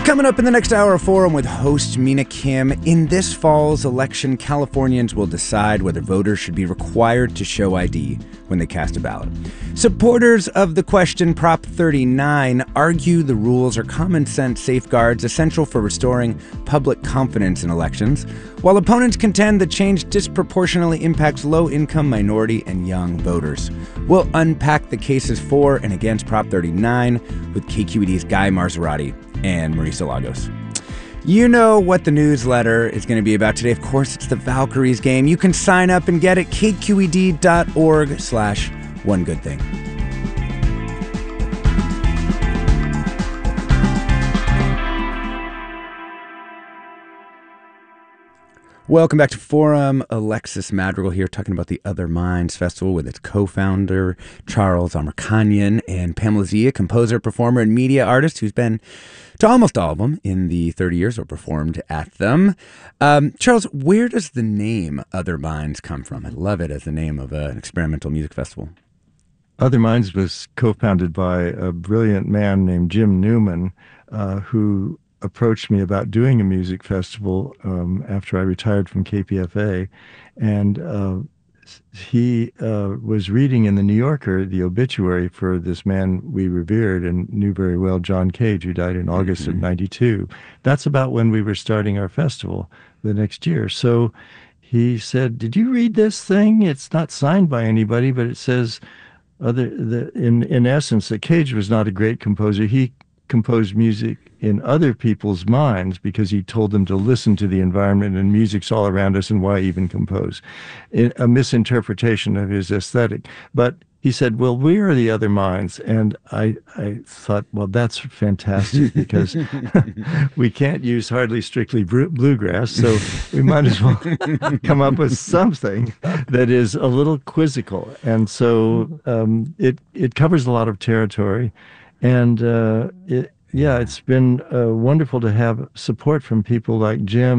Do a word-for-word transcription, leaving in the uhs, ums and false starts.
Coming up in the next hour of Forum with host Mina Kim. In this fall's election, Californians will decide whether voters should be required to show I D when they cast a ballot. Supporters of the question Prop thirty-nine argue the rules are common sense safeguards essential for restoring public confidence in elections, while opponents contend the change disproportionately impacts low-income, minority, and young voters. We'll unpack the cases for and against Prop thirty-nine with K Q E D's Guy Marzorati and Marisa Lagos. You know what the newsletter is going to be about today. Of course, it's the Valkyries game. You can sign up and get it, kqed.org slash one good thing. Welcome back to Forum. Alexis Madrigal here talking about the Other Minds Festival with its co-founder, Charles Amirkhanian, and Pamela Zia, composer, performer, and media artist who's been to almost all of them in the thirty years or performed at them. Um, Charles, where does the name Other Minds come from? I love it as the name of an experimental music festival. Other Minds was co-founded by a brilliant man named Jim Newman, uh, who approached me about doing a music festival um, after I retired from K P F A. And uh, he uh, was reading in the New Yorker the obituary for this man we revered and knew very well, John Cage, who died in August mm-hmm. of ninety-two. That's about when we were starting our festival the next year. So he said, "Did you read this thing? It's not signed by anybody, but it says, other the, in, in essence, that Cage was not a great composer. He composed music in other people's minds because he told them to listen to the environment and music's all around us and why even compose." A misinterpretation of his aesthetic. But he said, well, we are the other minds. And I, I thought, well, that's fantastic because we can't use hardly strictly bluegrass, so we might as well come up with something that is a little quizzical. And so um, it, it covers a lot of territory. And uh, it, yeah, it's been uh, wonderful to have support from people like Jim